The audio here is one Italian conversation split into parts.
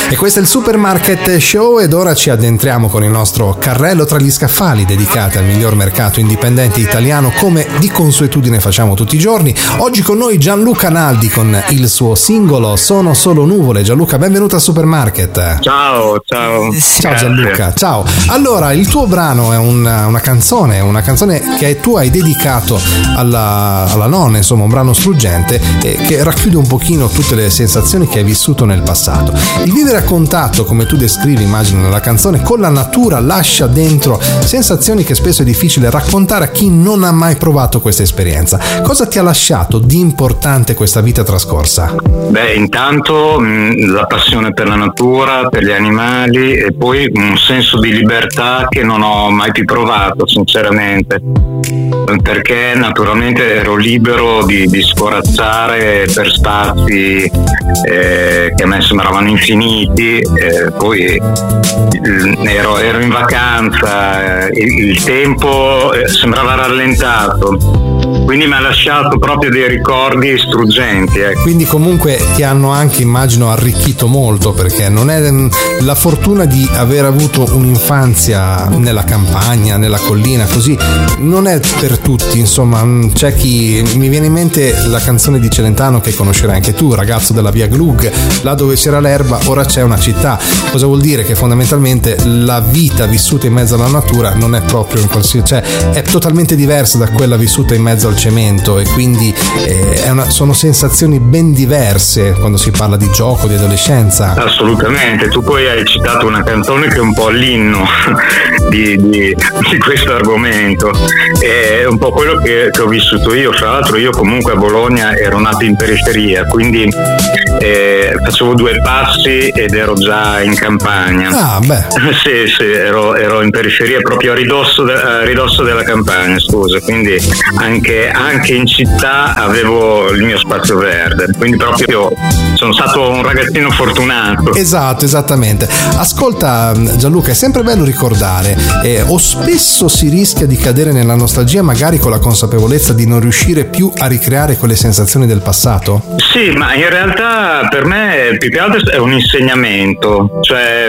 E questo è il Supermarket Show ed ora ci addentriamo con il nostro carrello tra gli scaffali dedicati al miglior mercato indipendente italiano, come di consuetudine facciamo tutti i giorni. Oggi con noi Gianluca Naldi con il suo singolo Sono solo nuvole. Gianluca, benvenuto al Supermarket. Ciao. Ciao Gianluca, ciao. Allora, il tuo brano è una canzone che tu hai dedicato alla nonna, insomma un brano struggente che racchiude un pochino tutte le sensazioni che hai vissuto nel passato. Il vivere a contatto, come tu descrivi, immagino nella canzone, con la natura lascia dentro sensazioni che spesso è difficile raccontare a chi non ha mai provato questa esperienza. Cosa ti ha lasciato di importante questa vita trascorsa? Beh, intanto la passione per la natura, per gli animali, e poi un senso di libertà che non ho mai più provato, sinceramente, perché naturalmente ero libero di scorazzare per spazi che a me sembravano infiniti, poi ero in vacanza, il tempo sembrava rallentato, quindi mi ha lasciato proprio dei ricordi struggenti. Quindi comunque ti hanno anche, immagino, arricchito molto, perché non è la fortuna di aver avuto un'infanzia nella campagna, nella collina, così non è per tutti, insomma. C'è chi, mi viene in mente la canzone di Celentano che conoscerai anche tu, Ragazzo della via Glug, là dove c'era l'erba ora c'è una città. Cosa vuol dire? Che fondamentalmente la vita vissuta in mezzo alla natura non è proprio cioè è totalmente diversa da quella vissuta in mezzo al cemento, e quindi sono sensazioni ben diverse quando si parla di gioco, di adolescenza. Assolutamente, tu poi hai citato una canzone che è un po' l'inno di questo argomento, è un po' quello che ho vissuto io. Fra l'altro io comunque a Bologna ero nato in periferia, quindi facevo 2 passi ed ero già in campagna. Ah, beh. Sì, ero in periferia, proprio a ridosso della campagna, scusa, quindi anche in città avevo il mio spazio verde, quindi proprio sono stato un ragazzino fortunato. Esatto, esattamente. Ascolta Gianluca, è sempre bello ricordare, o spesso si rischia di cadere nella nostalgia, magari con la consapevolezza di non riuscire più a ricreare quelle sensazioni del passato? Sì, ma in realtà per me più che altro è un insegnamento, cioè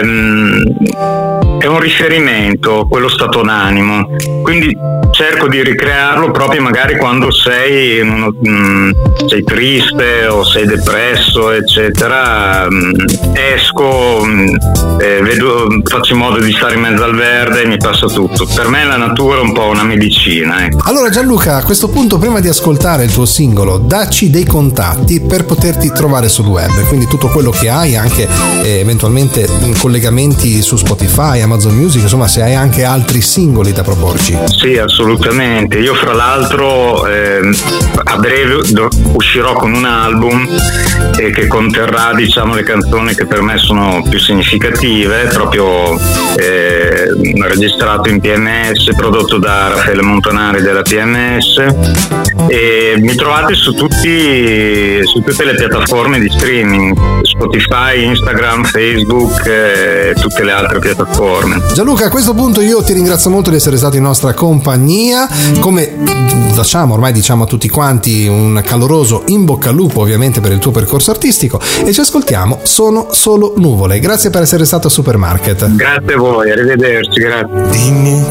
è un riferimento, quello stato d'animo, quindi cerco di ricrearlo proprio magari quando sei triste o sei depresso, eccetera. Esco, faccio in modo di stare in mezzo al verde e mi passa tutto. Per me la natura è un po' una medicina, ecco. Allora Gianluca, a questo punto, prima di ascoltare il tuo singolo, dacci dei contatti per poterti trovare sul web, quindi tutto quello che hai, anche eventualmente collegamenti su Spotify, Amazon Music, insomma, se hai anche altri singoli da proporci. Sì, assolutamente. Io fra l'altro a breve uscirò con un album che conterrà, diciamo, le canzoni che per me sono più significative, proprio registrato in PMS, prodotto da Raffaele Montanari della PMS, e mi trovate su tutte le piattaforme di streaming, Spotify, Instagram, Facebook e tutte le altre piattaforme. Gianluca, a questo punto io ti ringrazio molto di essere stato in nostra compagnia. Come ormai diciamo a tutti quanti, un caloroso in bocca al lupo ovviamente per il tuo percorso artistico, e ci ascoltiamo Sono solo nuvole. Grazie per essere stato a Supermarket. Grazie a voi, arrivederci, grazie. Dimmi